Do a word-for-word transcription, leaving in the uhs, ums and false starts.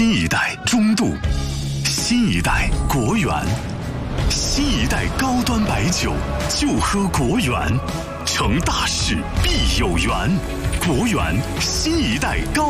新一代中度，新一代国源，新一代高端白酒就喝国源，成大事必有缘。国源新一代高